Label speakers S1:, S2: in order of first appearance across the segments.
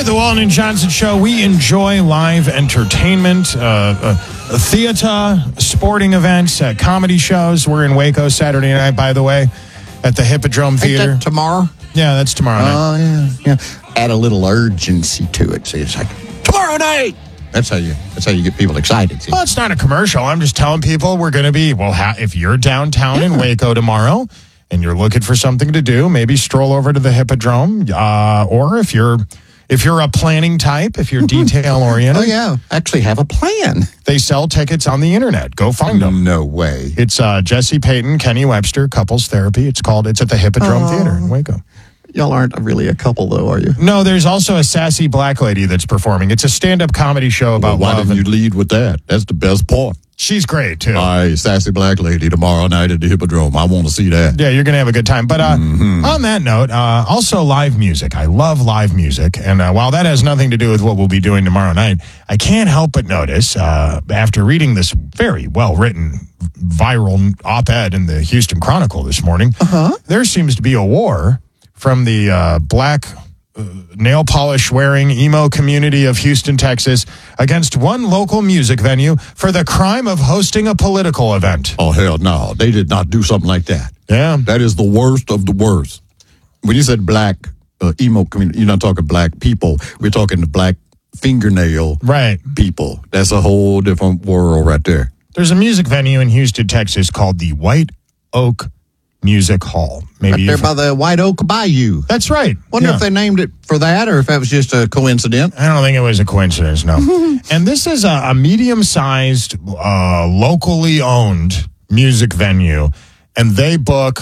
S1: at the Walton and Johnson Show, we enjoy live entertainment, theater, sporting events, comedy shows. We're in Waco Saturday night, by the way, at the Hippodrome Theater.
S2: Ain't that tomorrow?
S1: Yeah, that's tomorrow night.
S2: Oh, yeah. Add a little urgency to it. See, it's like, tomorrow night! That's how you get people excited. See?
S1: Well, it's not a commercial. I'm just telling people we're going to be, if you're downtown in Waco tomorrow and you're looking for something to do, maybe stroll over to the Hippodrome, or if you're a planning type, if you're detail-oriented.
S2: Oh, yeah. Actually have a plan.
S1: They sell tickets on the internet. Go find them.
S2: No way.
S1: It's Jesse Payton, Kenny Webster, Couples Therapy. It's at the Hippodrome Theater in Waco.
S2: Y'all aren't really a couple, though, are you?
S1: No, there's also a sassy black lady that's performing. It's a stand-up comedy show about
S2: why
S1: love.
S2: didn't you lead with that? That's the best part.
S1: She's great, too.
S2: Sassy black lady tomorrow night at the Hippodrome. I want to see that.
S1: Yeah, you're going to have a good time. But on that note, also live music. I love live music. And while that has nothing to do with what we'll be doing tomorrow night, I can't help but notice, after reading this very well-written viral op-ed in the Houston Chronicle this morning, there seems to be a war from the black nail polish wearing emo community of Houston, Texas, against one local music venue for the crime of hosting a political event.
S2: Oh, hell no. They did not do something like that.
S1: Yeah.
S2: That is the worst of the worst. When you said black emo community, you're not talking black people. We're talking the black fingernail people. That's a whole different world right there.
S1: There's a music venue in Houston, Texas called the White Oak Music Hall. Maybe
S2: right there by the White Oak Bayou.
S1: That's right.
S2: Wonder if they named it for that or if that was just a coincidence.
S1: I don't think it was a coincidence, no. And this is a medium-sized, locally owned music venue, and they book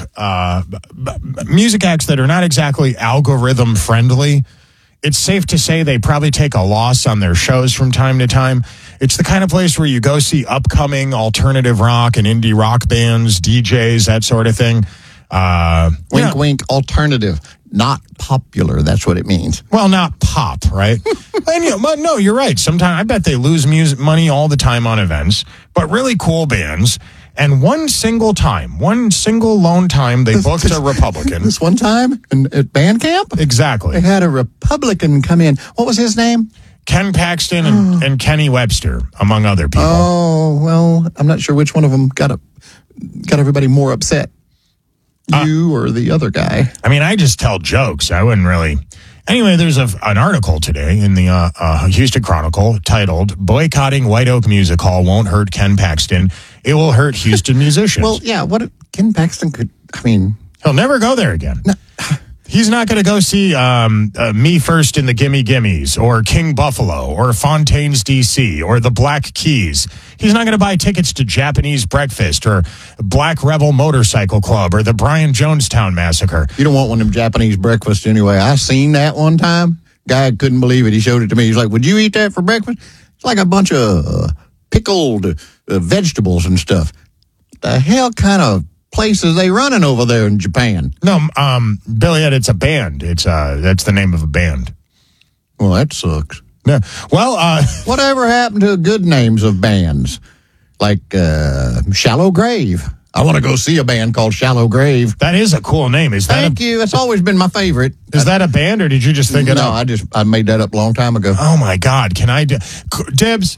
S1: music acts that are not exactly algorithm-friendly. It's safe to say they probably take a loss on their shows from time to time. It's the kind of place where you go see upcoming alternative rock and indie rock bands, DJs, that sort of thing.
S2: Wink, wink, alternative. Not popular, that's what it means.
S1: Well, not pop, right? And but no, you're right. Sometimes I bet they lose money all the time on events, but really cool bands. And one single lone time, they booked a Republican.
S2: This one time at band camp?
S1: Exactly.
S2: They had a Republican come in. What was his name?
S1: Ken Paxton and Kenny Webster, among other people.
S2: Oh, well, I'm not sure which one of them got everybody more upset. You or the other guy.
S1: I mean, I just tell jokes. I wouldn't really... Anyway, there's an article today in the Houston Chronicle titled, "Boycotting White Oak Music Hall Won't Hurt Ken Paxton. It Will Hurt Houston Musicians."
S2: Well, yeah, what Ken Paxton could... I mean...
S1: He'll never go there again. No. He's not going to go see Me First in the Gimme Gimmes or King Buffalo or Fontaine's D.C. or the Black Keys. He's not going to buy tickets to Japanese Breakfast or Black Rebel Motorcycle Club or the Brian Jonestown Massacre.
S2: You don't want one of them Japanese breakfasts anyway. I seen that one time. Guy couldn't believe it. He showed it to me. He's like, "Would you eat that for breakfast?" It's like a bunch of pickled vegetables and stuff. The hell kind of places they running over there in Japan?
S1: No, Billy, it's a band. That's the name of a band.
S2: Well, that sucks.
S1: Yeah. Well,
S2: whatever happened to good names of bands like Shallow Grave? I want to go see a band called Shallow Grave.
S1: That is a cool name.
S2: Thank you. That's always been my favorite.
S1: Is that a band, or did you just think it up?
S2: No, I made that up a long time ago.
S1: Oh my God! Can I dibs?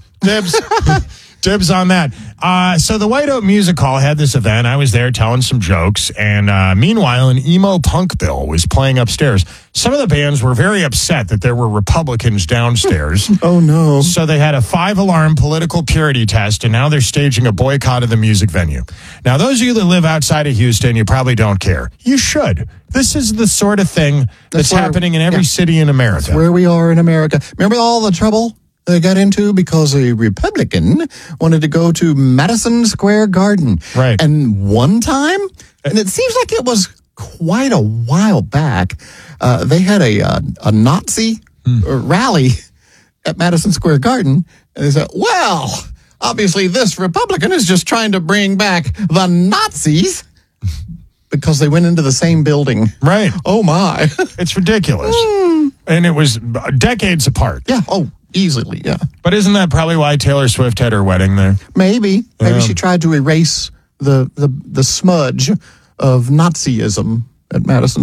S1: Dibs on that. So the White Oak Music Hall had this event. I was there telling some jokes. And meanwhile, an emo punk bill was playing upstairs. Some of the bands were very upset that there were Republicans downstairs.
S2: Oh, no.
S1: So they had a 5-alarm political purity test, and now they're staging a boycott of the music venue. Now, those of you that live outside of Houston, you probably don't care. You should. This is the sort of thing that's happening in every city in America.
S2: That's where we are in America. Remember all the trouble they got into because a Republican wanted to go to Madison Square Garden.
S1: Right.
S2: And one time, and it seems like it was quite a while back, they had a Nazi rally at Madison Square Garden. And they said, well, obviously this Republican is just trying to bring back the Nazis because they went into the same building.
S1: Right.
S2: Oh, my.
S1: It's ridiculous. And it was decades apart.
S2: Yeah. Oh, easily, yeah.
S1: But isn't that probably why Taylor Swift had her wedding there?
S2: Maybe she tried to erase the smudge of Nazism at Madison